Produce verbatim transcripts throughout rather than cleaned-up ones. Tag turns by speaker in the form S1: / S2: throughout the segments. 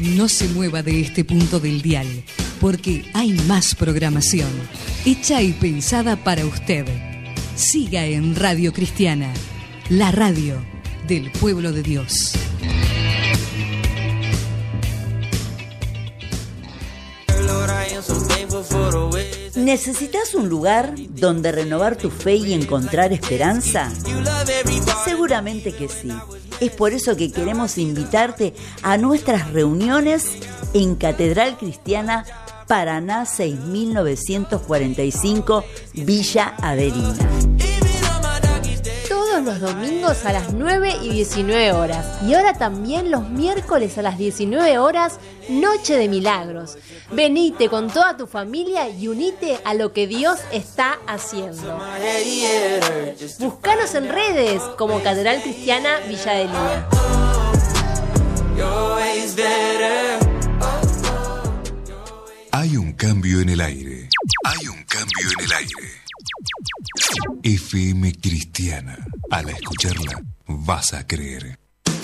S1: No se mueva de este punto del dial, porque hay más programación, hecha y pensada para usted. Siga en Radio Cristiana, la radio del pueblo de Dios.
S2: ¿Necesitas un lugar donde renovar tu fe y encontrar esperanza? Seguramente que sí. Es por eso que queremos invitarte a nuestras reuniones en Catedral Cristiana Paraná seis mil novecientos cuarenta y cinco, Villa Averina.
S3: Todos los domingos a las nueve y diecinueve horas. Y ahora también los miércoles a las diecinueve horas, Noche de Milagros. Venite con toda tu familia y unite a lo que Dios está haciendo. Búscanos en redes como Catedral Cristiana Villa Adelina.
S4: Hay un cambio en el aire. Hay un cambio en el aire. F M Cristiana. Al escucharla, vas a creer.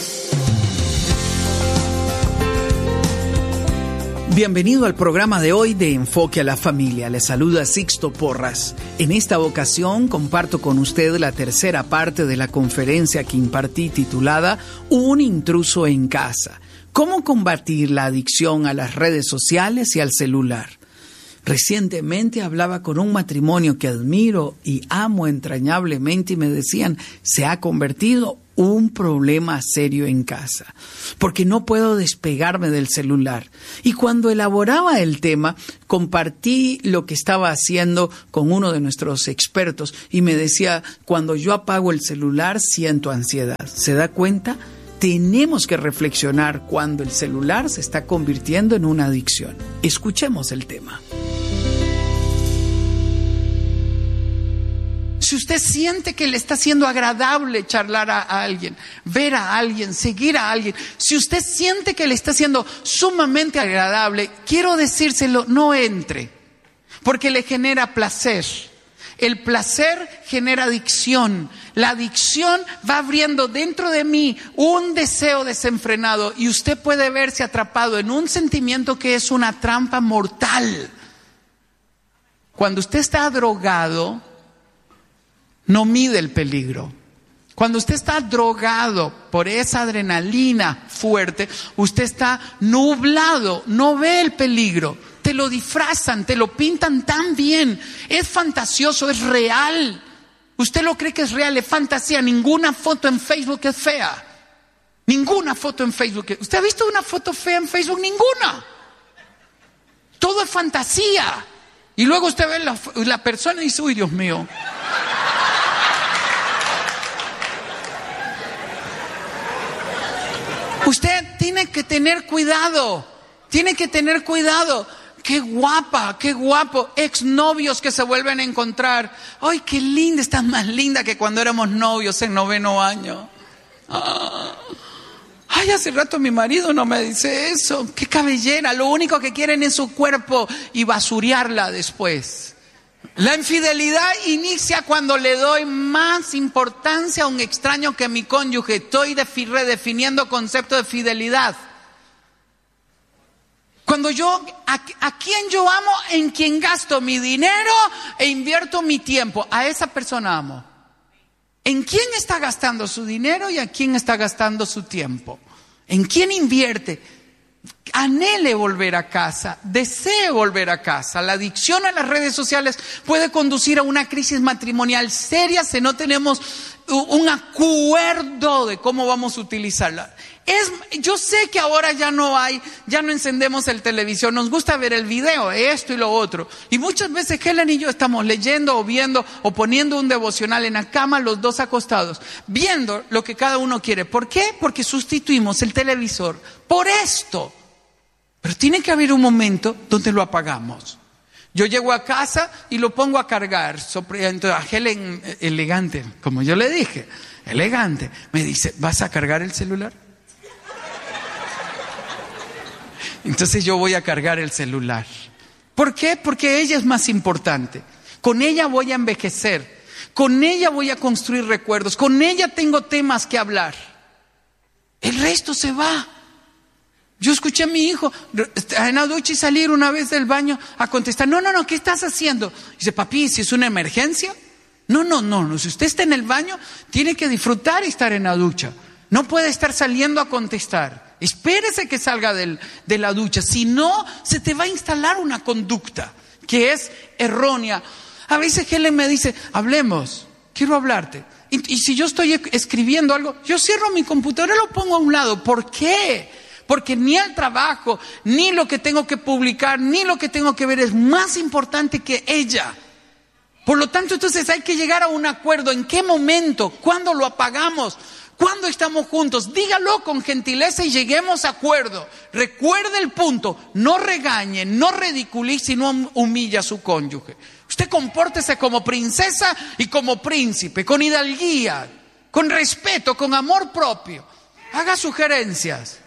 S5: Bienvenido al programa de hoy de Enfoque a la Familia. Les saluda Sixto Porras. En esta ocasión comparto con usted la tercera parte de la conferencia que impartí titulada Un intruso en casa. ¿Cómo combatir la adicción a las redes sociales y al celular? Recientemente hablaba con un matrimonio que admiro y amo entrañablemente y me decían, se ha convertido un problema serio en casa, porque no puedo despegarme del celular. Y cuando elaboraba el tema, compartí lo que estaba haciendo con uno de nuestros expertos y me decía, cuando yo apago el celular siento ansiedad. ¿Se da cuenta? Tenemos que reflexionar cuando el celular se está convirtiendo en una adicción. Escuchemos el tema. Si usted siente que le está siendo agradable charlar a alguien, ver a alguien, seguir a alguien, si usted siente que le está siendo sumamente agradable, quiero decírselo, no entre, porque le genera placer. El placer genera adicción. La adicción va abriendo dentro de mí un deseo desenfrenado y usted puede verse atrapado en un sentimiento que es una trampa mortal. Cuando usted está drogado, no mide el peligro. Cuando usted está drogado por esa adrenalina fuerte, usted está nublado, no ve el peligro. Te lo disfrazan, te lo pintan tan bien. Es fantasioso, es real. Usted lo cree que es real, es fantasía. Ninguna foto en Facebook es fea. Ninguna foto en Facebook. ¿Usted ha visto una foto fea en Facebook? Ninguna. Todo es fantasía. Y luego usted ve la, la persona y dice, uy, Dios mío. Usted tiene que tener cuidado, tiene que tener cuidado. Qué guapa, qué guapo, exnovios que se vuelven a encontrar. Ay, qué linda, estás más linda que cuando éramos novios en noveno año. Ah. Ay, hace rato mi marido no me dice eso. Qué cabellera, lo único que quieren es su cuerpo y basurearla después. La infidelidad inicia cuando le doy más importancia a un extraño que a mi cónyuge. Estoy redefiniendo concepto de fidelidad. Cuando yo, a, a quien yo amo, en quien gasto mi dinero e invierto mi tiempo, a esa persona amo. ¿En quién está gastando su dinero y a quién está gastando su tiempo? ¿En quién invierte? Anhele volver a casa, desee volver a casa. La adicción a las redes sociales puede conducir a una crisis matrimonial seria si no tenemos un acuerdo de cómo vamos a utilizarla. Es, yo sé que ahora ya no hay, ya no encendemos el televisor, nos gusta ver el video, esto y lo otro. Y muchas veces Helen y yo estamos leyendo o viendo o poniendo un devocional en la cama, los dos acostados, viendo lo que cada uno quiere. ¿Por qué? Porque sustituimos el televisor por esto. Pero tiene que haber un momento donde lo apagamos. Yo llego a casa y lo pongo a cargar. Entonces a Helen, elegante, como yo le dije, elegante, me dice, ¿vas a cargar el celular? Entonces yo voy a cargar el celular. ¿Por qué? Porque ella es más importante. Con ella voy a envejecer. Con ella voy a construir recuerdos. Con ella tengo temas que hablar. El resto se va. Yo escuché a mi hijo en la ducha y salir una vez del baño a contestar, no, no, no, ¿qué estás haciendo? Dice, papi, ¿si es una emergencia? No, no, no, no, si usted está en el baño, tiene que disfrutar y estar en la ducha. No puede estar saliendo a contestar. Espérese que salga del, de la ducha, si no, se te va a instalar una conducta que es errónea. A veces Helen me dice, hablemos, quiero hablarte. Y, y si yo estoy escribiendo algo, yo cierro mi computadora y lo pongo a un lado. ¿Por qué? Porque ni el trabajo, ni lo que tengo que publicar, ni lo que tengo que ver es más importante que ella. Por lo tanto, entonces hay que llegar a un acuerdo. ¿En qué momento? ¿Cuándo lo apagamos? ¿Cuándo estamos juntos? Dígalo con gentileza y lleguemos a acuerdo. Recuerde el punto, no regañe, no ridiculice, no humilla a su cónyuge. Usted compórtese como princesa y como príncipe, con hidalguía, con respeto, con amor propio. Haga sugerencias.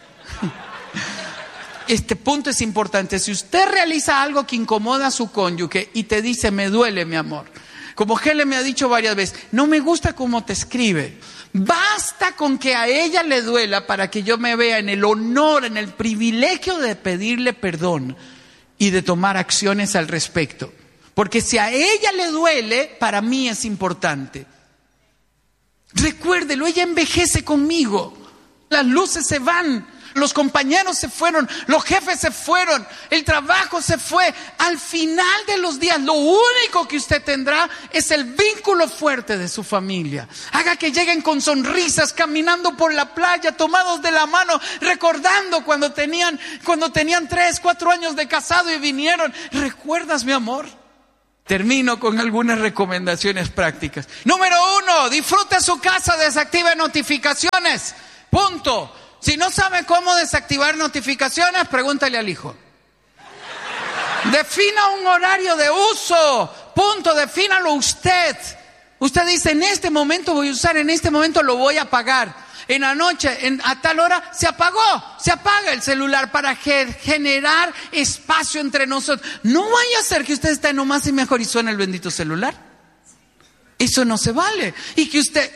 S5: Este punto es importante. Si usted realiza algo que incomoda a su cónyuge y te dice, me duele, mi amor, como Helen me ha dicho varias veces, no me gusta cómo te escribe. Basta con que a ella le duela para que yo me vea en el honor, en el privilegio de pedirle perdón y de tomar acciones al respecto. Porque si a ella le duele, para mí es importante. Recuérdelo, ella envejece conmigo. Las luces se van, los compañeros se fueron, los jefes se fueron, el trabajo se fue. Al final de los días, lo único que usted tendrá es el vínculo fuerte de su familia. Haga que lleguen con sonrisas, caminando por la playa, tomados de la mano, recordando cuando tenían, cuando tenían tres, cuatro años de casado y vinieron. ¿Recuerdas, mi amor? Termino con algunas recomendaciones prácticas. Número uno, disfrute su casa, desactive notificaciones. Punto. Si no sabe cómo desactivar notificaciones, pregúntale al hijo. Defina un horario de uso. Punto. Defínalo usted. Usted dice, en este momento voy a usar, en este momento lo voy a apagar. En la noche, en, a tal hora, se apagó. Se apaga el celular para ge- generar espacio entre nosotros. No vaya a ser que usted esté nomás y mejor y suene el bendito celular. Eso no se vale. Y que usted,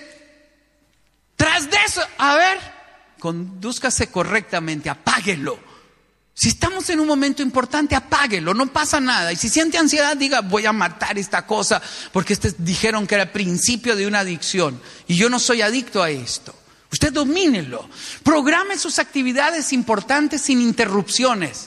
S5: tras de eso, a ver, condúzcase correctamente, apáguelo. Si estamos en un momento importante, apáguelo, no pasa nada. Y si siente ansiedad, diga, voy a matar esta cosa, porque este, dijeron que era el principio de una adicción. Y yo no soy adicto a esto. Usted domínelo. Programe sus actividades importantes sin interrupciones.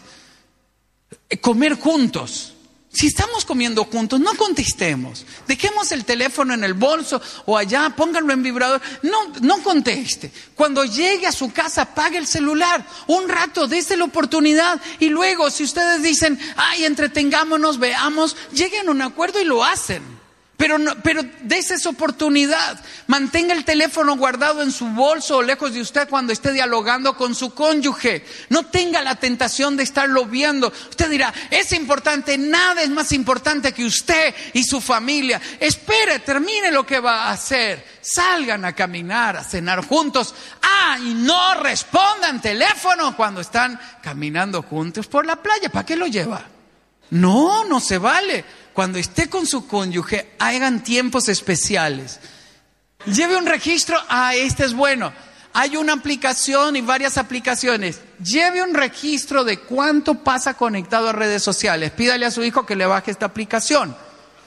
S5: Comer juntos. Si estamos comiendo juntos, no contestemos. Dejemos el teléfono en el bolso o allá, pónganlo en vibrador. No, no conteste. Cuando llegue a su casa, apague el celular. Un rato, dése la oportunidad. Y luego, si ustedes dicen, ay, entretengámonos, veamos, lleguen a un acuerdo y lo hacen. Pero, no, pero dése esa oportunidad. Mantenga el teléfono guardado en su bolso o lejos de usted cuando esté dialogando con su cónyuge. No tenga la tentación de estarlo viendo. Usted dirá, es importante. Nada es más importante que usted y su familia. Espere, termine lo que va a hacer. Salgan a caminar, a cenar juntos. Ah, y no respondan teléfono cuando están caminando juntos por la playa. ¿Para qué lo lleva? No, no se vale. Cuando esté con su cónyuge, hagan tiempos especiales. Lleve un registro. Ah, este es bueno. Hay una aplicación y varias aplicaciones. Lleve un registro de cuánto pasa conectado a redes sociales. Pídale a su hijo que le baje esta aplicación.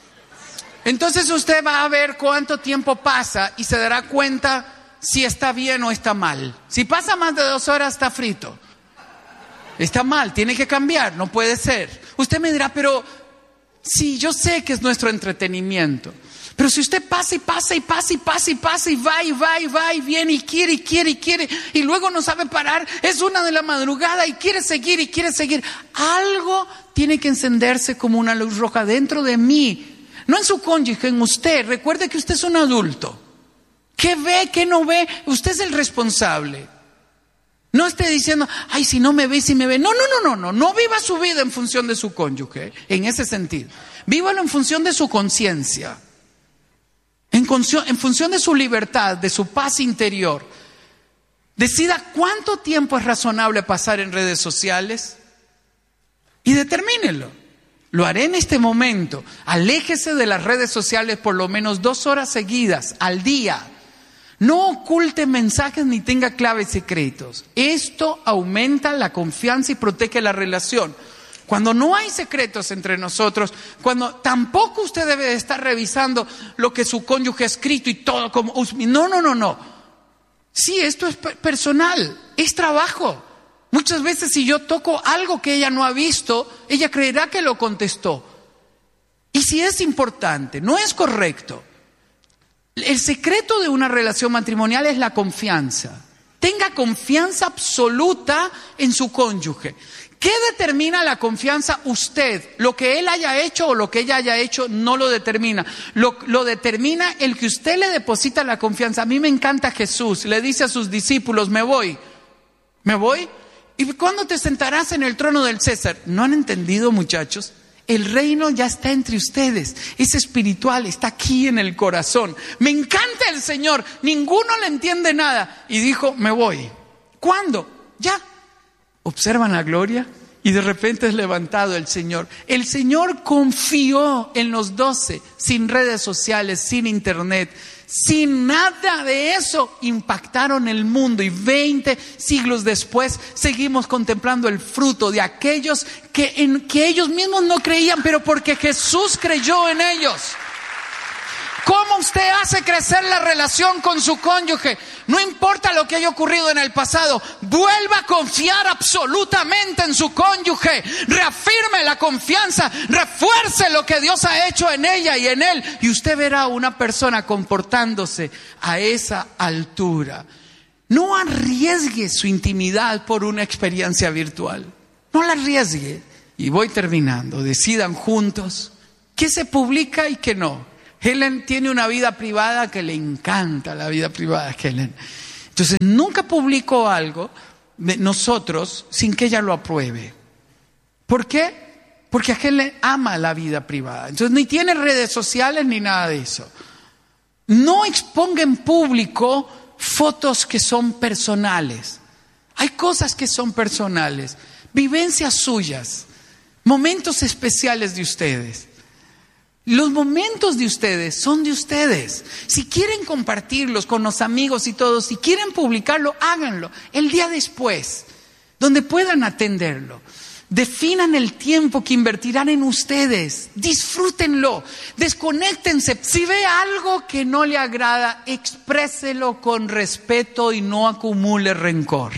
S5: Entonces usted va a ver cuánto tiempo pasa y se dará cuenta si está bien o está mal. Si pasa más de dos horas, está frito. Está mal, tiene que cambiar, no puede ser. Usted me dirá, pero sí, yo sé que es nuestro entretenimiento. Pero si usted pasa y pasa y pasa y pasa y pasa y va y va y va y viene y quiere y quiere y quiere y luego no sabe parar, es una de la madrugada y quiere seguir y quiere seguir. Algo tiene que encenderse como una luz roja dentro de mí. No en su cónyuge, en usted. Recuerde que usted es un adulto. ¿Qué ve, qué no ve? Usted es el responsable. No esté diciendo, ay, si no me ve, si me ve. No, no, no, no, no. No viva su vida en función de su cónyuge, en ese sentido. Vívalo en función de su conciencia. En, en función de su libertad, de su paz interior. Decida cuánto tiempo es razonable pasar en redes sociales y determínelo. Lo haré en este momento. Aléjese de las redes sociales por lo menos dos horas seguidas al día. No oculte mensajes ni tenga claves secretos. Esto aumenta la confianza y protege la relación. Cuando no hay secretos entre nosotros, cuando tampoco usted debe de estar revisando lo que su cónyuge ha escrito y todo como... No, no, no, no. Sí, esto es personal, es trabajo. Muchas veces si yo toco algo que ella no ha visto, ella creerá que lo contestó. Y si es importante, no es correcto. El secreto de una relación matrimonial es la confianza. Tenga confianza absoluta en su cónyuge. ¿Qué determina la confianza? Usted. Lo que él haya hecho o lo que ella haya hecho no lo determina. Lo, lo determina el que usted le deposita la confianza. A mí me encanta Jesús. Le dice a sus discípulos, me voy. ¿Me voy? ¿Y cuándo te sentarás en el trono del César? ¿No han entendido, muchachos? El reino ya está entre ustedes. Es espiritual, está aquí en el corazón. Me encanta el Señor. Ninguno le entiende nada. Y dijo, me voy. ¿Cuándo? Ya. Observan la gloria y de repente es levantado el Señor. El Señor confió en los doce, sin redes sociales, sin internet, sin nada de eso. Impactaron el mundo y veinte siglos después seguimos contemplando el fruto de aquellos que, en, que ellos mismos no creían, pero porque Jesús creyó en ellos. ¿Cómo usted hace crecer la relación con su cónyuge? No importa lo que haya ocurrido en el pasado, vuelva a confiar absolutamente en su cónyuge. Reafirme la confianza, refuerce lo que Dios ha hecho en ella y en él. Y usted verá una persona comportándose a esa altura. No arriesgue su intimidad por una experiencia virtual. No la arriesgue. Y voy terminando. Decidan juntos qué se publica y qué no. Helen tiene una vida privada que le encanta la vida privada, Helen. Entonces, nunca publicó algo de nosotros sin que ella lo apruebe. ¿Por qué? Porque a Helen ama la vida privada. Entonces, ni tiene redes sociales ni nada de eso. No exponga en público fotos que son personales. Hay cosas que son personales, vivencias suyas, momentos especiales de ustedes. Los momentos de ustedes son de ustedes. Si quieren compartirlos con los amigos y todos, si quieren publicarlo, háganlo. El día después, donde puedan atenderlo. Definan el tiempo que invertirán en ustedes. Disfrútenlo. Desconéctense. Si ve algo que no le agrada, expréselo con respeto y no acumule rencor.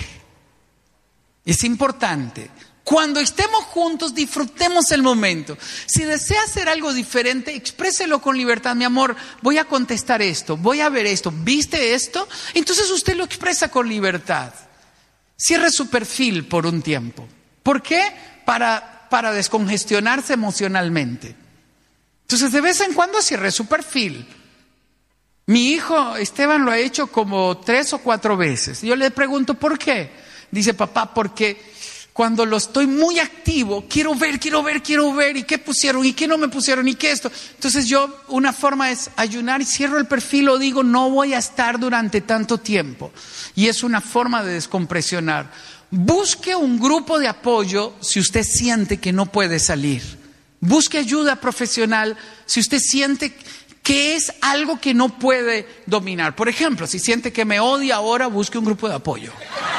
S5: Es importante. Cuando estemos juntos, disfrutemos el momento. Si desea hacer algo diferente, expréselo con libertad. Mi amor, voy a contestar esto, voy a ver esto, ¿viste esto? Entonces usted lo expresa con libertad. Cierre su perfil por un tiempo. ¿Por qué? Para, para descongestionarse emocionalmente. Entonces de vez en cuando cierre su perfil. Mi hijo Esteban lo ha hecho como tres o cuatro veces. Yo le pregunto, ¿por qué? Dice, papá, porque cuando lo estoy muy activo, quiero ver, quiero ver, quiero ver, y qué pusieron, y qué no me pusieron, y qué esto. Entonces yo, una forma es ayunar y cierro el perfil o digo, no voy a estar durante tanto tiempo. Y es una forma de descompresionar. Busque un grupo de apoyo si usted siente que no puede salir. Busque ayuda profesional si usted siente que es algo que no puede dominar. Por ejemplo, si siente que me odia ahora, busque un grupo de apoyo.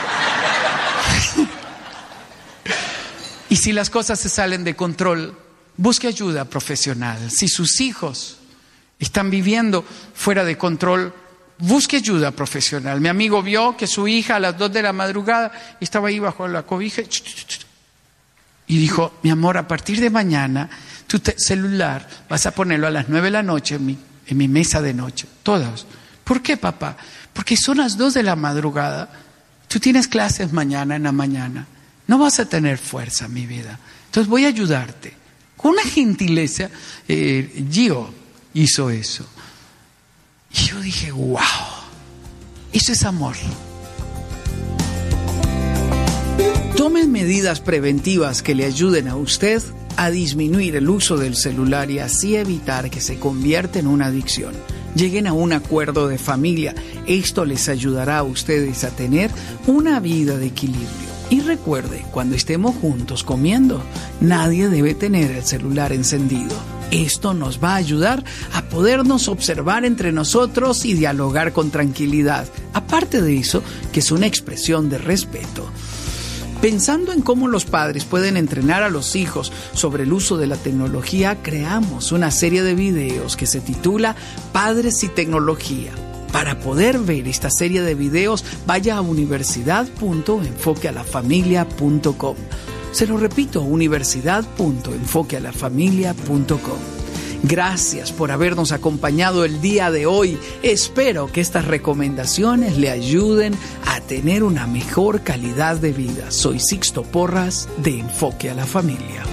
S5: Y si las cosas se salen de control, busque ayuda profesional. Si sus hijos están viviendo fuera de control, busque ayuda profesional. Mi amigo vio que su hija a las dos de la madrugada estaba ahí bajo la cobija y dijo, mi amor, a partir de mañana tu celular vas a ponerlo a las nueve de la noche en mi, en mi mesa de noche. Todos. ¿Por qué, papá? Porque son las dos de la madrugada. Tú tienes clases mañana en la mañana. No vas a tener fuerza, mi vida. Entonces voy a ayudarte. Con una gentileza, eh, Gio hizo eso. Y yo dije, wow, eso es amor. Tomen medidas preventivas que le ayuden a usted a disminuir el uso del celular y así evitar que se convierta en una adicción. Lleguen a un acuerdo de familia. Esto les ayudará a ustedes a tener una vida de equilibrio. Y recuerde, cuando estemos juntos comiendo, nadie debe tener el celular encendido. Esto nos va a ayudar a podernos observar entre nosotros y dialogar con tranquilidad. Aparte de eso, que es una expresión de respeto. Pensando en cómo los padres pueden entrenar a los hijos sobre el uso de la tecnología, creamos una serie de videos que se titula Padres y Tecnología. Para poder ver esta serie de videos, vaya a universidad punto enfoque a la familia punto com. Se lo repito, universidad punto enfoque a la familia punto com. Gracias por habernos acompañado el día de hoy. Espero que estas recomendaciones le ayuden a tener una mejor calidad de vida. Soy Sixto Porras de Enfoque a la Familia.